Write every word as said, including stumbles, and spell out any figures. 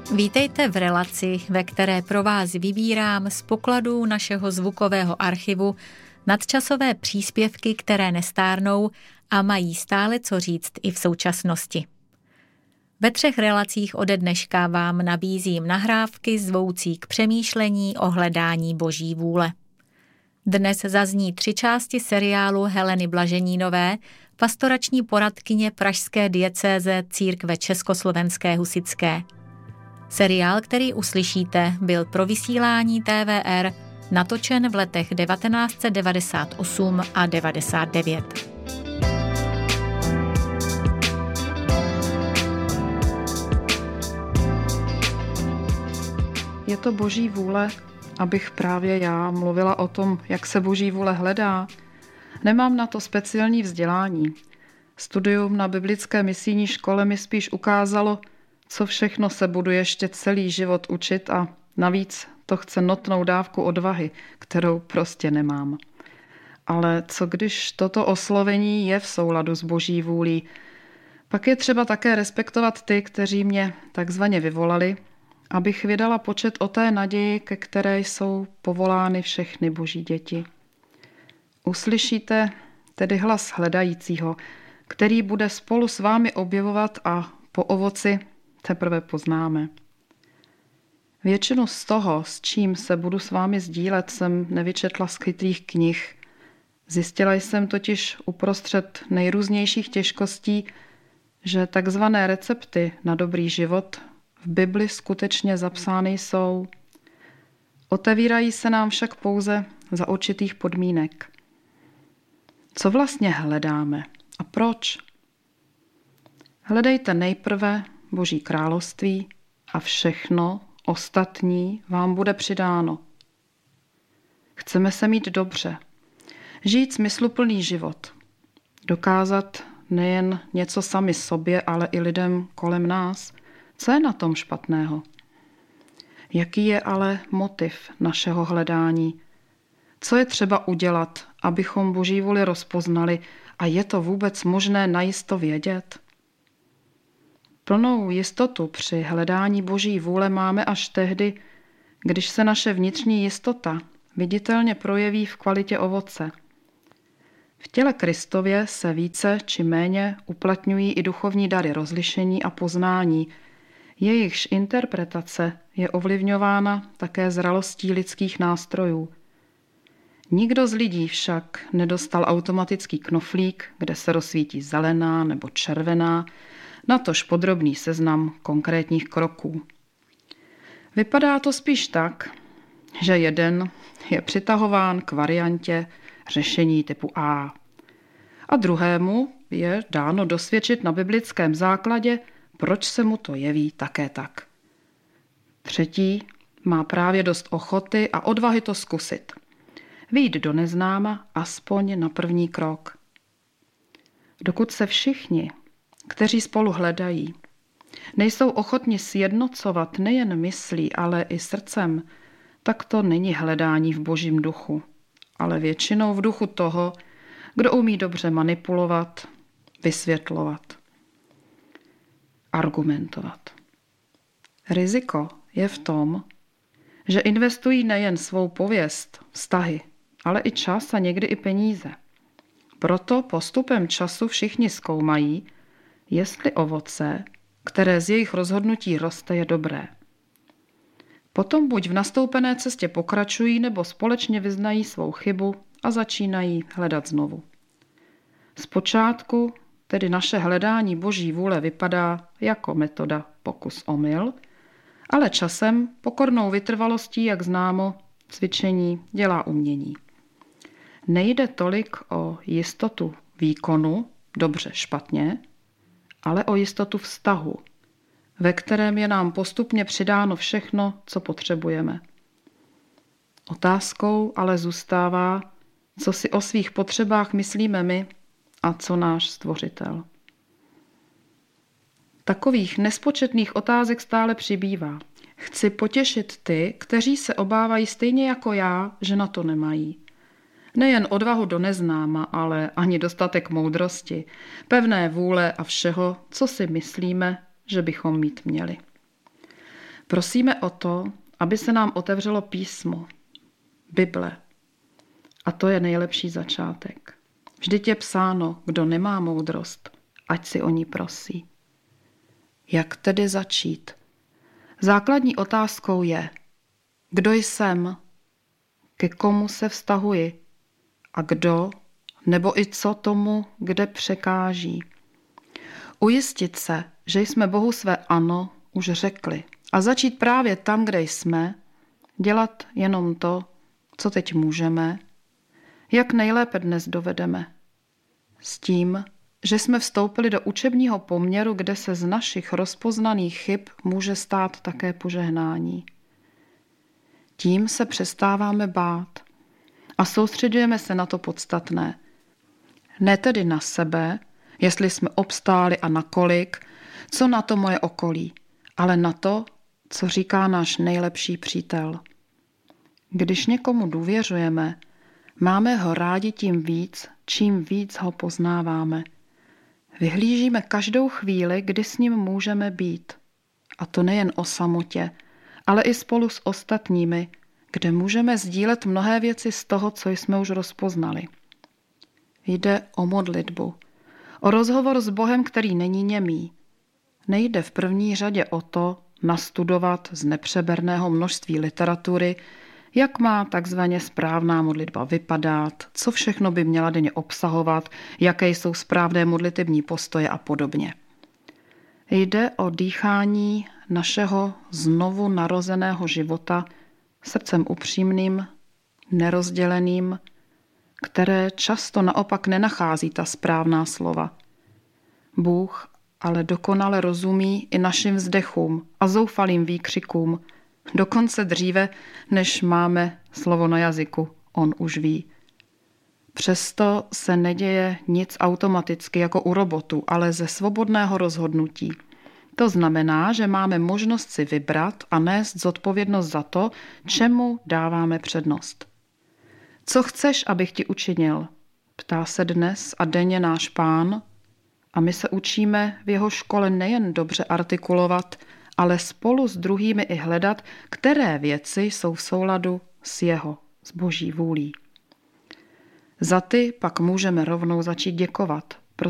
Vítejte v relaci, ve které pro vás vybírám z pokladů našeho zvukového archivu nadčasové příspěvky, které nestárnou a mají stále co říct i v současnosti. Ve třech relacích ode dneška vám nabízím nahrávky zvoucí k přemýšlení o hledání Boží vůle. Dnes zazní tři části seriálu Heleny Blaženínové, pastorační poradkyně pražské diecéze Církve československé husitské. Seriál, který uslyšíte, byl pro vysílání T V R natočen v letech devatenáct set devadesát osm a devadesát devět. Je to Boží vůle, abych právě já mluvila o tom, jak se Boží vůle hledá. Nemám na to speciální vzdělání. Studium na biblické misijní škole mi spíš ukázalo, co všechno se budu ještě celý život učit a navíc to chce notnou dávku odvahy, kterou prostě nemám. Ale co když toto oslovení je v souladu s Boží vůlí? Pak je třeba také respektovat ty, kteří mě takzvaně vyvolali, abych vydala počet o té naději, ke které jsou povolány všechny Boží děti. Uslyšíte tedy hlas hledajícího, který bude spolu s vámi objevovat a po ovoci teprve poznáme. Většinu z toho, s čím se budu s vámi sdílet, jsem nevyčetla z chytrých knih. Zjistila jsem totiž uprostřed nejrůznějších těžkostí, že takzvané recepty na dobrý život v Bibli skutečně zapsány jsou. Otevírají se nám však pouze za určitých podmínek. Co vlastně hledáme a proč? Hledejte nejprve Boží království a všechno ostatní vám bude přidáno. Chceme se mít dobře, žít smysluplný život, dokázat nejen něco sami sobě, ale i lidem kolem nás. Co je na tom špatného? Jaký je ale motiv našeho hledání? Co je třeba udělat, abychom Boží vůli rozpoznali a je to vůbec možné najisto vědět? Plnou jistotu při hledání Boží vůle máme až tehdy, když se naše vnitřní jistota viditelně projeví v kvalitě ovoce. V těle Kristově se více či méně uplatňují i duchovní dary rozlišení a poznání, jejichž interpretace je ovlivňována také zralostí lidských nástrojů. Nikdo z lidí však nedostal automatický knoflík, kde se rozsvítí zelená nebo červená, natož podrobný seznam konkrétních kroků. Vypadá to spíš tak, že jeden je přitahován k variantě řešení typu A a druhému je dáno dosvědčit na biblickém základě, proč se mu to jeví také tak. Třetí má právě dost ochoty a odvahy to zkusit. Vyjít do neznáma aspoň na první krok. Dokud se všichni, kteří spolu hledají, nejsou ochotni sjednocovat nejen myslí, ale i srdcem, tak to není hledání v Božím duchu, ale většinou v duchu toho, kdo umí dobře manipulovat, vysvětlovat, argumentovat. Riziko je v tom, že investují nejen svou pověst, vztahy, ale i čas a někdy i peníze. Proto postupem času všichni zkoumají, jestli ovoce, které z jejich rozhodnutí roste, je dobré. Potom buď v nastoupené cestě pokračují, nebo společně vyznají svou chybu a začínají hledat znovu. Zpočátku tedy naše hledání Boží vůle vypadá jako metoda pokus-omyl, ale časem pokornou vytrvalostí, jak známo, cvičení dělá umění. Nejde tolik o jistotu výkonu, dobře, špatně, ale o jistotu vztahu, ve kterém je nám postupně přidáno všechno, co potřebujeme. Otázkou ale zůstává, co si o svých potřebách myslíme my a co náš Stvořitel. Takových nespočetných otázek stále přibývá. Chci potěšit ty, kteří se obávají stejně jako já, že na to nemají. Nejen odvahu do neznáma, ale ani dostatek moudrosti, pevné vůle a všeho, co si myslíme, že bychom mít měli. Prosíme o to, aby se nám otevřelo písmo, Bible. A to je nejlepší začátek. Vždyť je psáno, kdo nemá moudrost, ať si o ní prosí. Jak tedy začít? Základní otázkou je, kdo jsem, ke komu se vztahuji a kdo nebo i co tomu, kde překáží. Ujistit se, že jsme Bohu své ano už řekli a začít právě tam, kde jsme, dělat jenom to, co teď můžeme, jak nejlépe dnes dovedeme. S tím, že jsme vstoupili do učebního poměru, kde se z našich rozpoznaných chyb může stát také požehnání. Tím se přestáváme bát a soustředujeme se na to podstatné. Ne tedy na sebe, jestli jsme obstáli a nakolik, co na to moje okolí, ale na to, co říká náš nejlepší přítel. Když někomu důvěřujeme, máme ho rádi tím víc, čím víc ho poznáváme. Vyhlížíme každou chvíli, kdy s ním můžeme být. A to nejen o samotě, ale i spolu s ostatními, kde můžeme sdílet mnohé věci z toho, co jsme už rozpoznali. Jde o modlitbu, o rozhovor s Bohem, který není němý. Nejde v první řadě o to nastudovat z nepřeberného množství literatury, jak má takzvaně správná modlitba vypadat, co všechno by měla denně obsahovat, jaké jsou správné modlitební postoje a podobně. Jde o dýchání našeho znovu narozeného života srdcem upřímným, nerozděleným, které často naopak nenachází ta správná slova. Bůh ale dokonale rozumí i našim vzdechům a zoufalým výkřikům, dokonce dříve, než máme slovo na jazyku, on už ví. Přesto se neděje nic automaticky jako u robotu, ale ze svobodného rozhodnutí. To znamená, že máme možnost si vybrat a nést zodpovědnost za to, čemu dáváme přednost. Co chceš, abych ti učinil? Ptá se dnes a denně náš Pán a my se učíme v jeho škole nejen dobře artikulovat, ale spolu s druhými i hledat, které věci jsou v souladu s jeho, s Boží vůlí. Za ty pak můžeme rovnou začít děkovat,